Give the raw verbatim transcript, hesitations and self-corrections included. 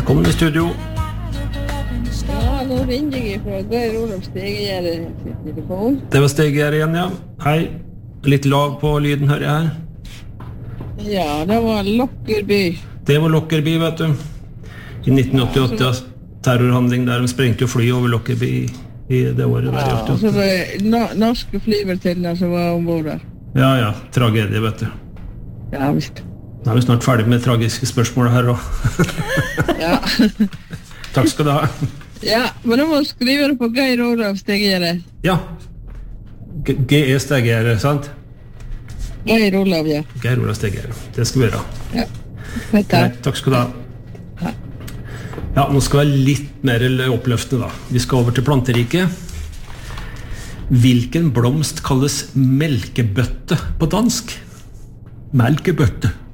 Velkommen i studio. Ja, nå ringer jeg fra Geir Olav Stegegjerde sin telefon. Det var Stegegjerde igjen, ja. Hei. Litt lav på lyden, hører jeg her. Ja, det var Lockerbie. Det var Lockerbie, vet du. I nitten åttiåtte, ja, terrorhandling der. De sprengte jo fly over Lockerbie i, i det året der. Ja, så var det no norske flyvertinner som var ombord der. Ja, ja. Tragedie, vet du. Ja, visst. Nå er vi snart ferdig med tragiske spørsmål her også. Ja. Takk skal du ha. Ja, men da må du skrive det på Geir Olav Stegegjerde. Ja. G E Stegegjerde, sant? Geir Olav, ja. Geir Olav Stegegjerde. Det skal vi gjøre. Ja. Takk. Takk skal du ha. Ja. Ja, nå skal vi litt mer oppløftende da. Vi skal over til planteriket. Hvilken blomst kalles melkebøtte på dansk? Melkebøtte.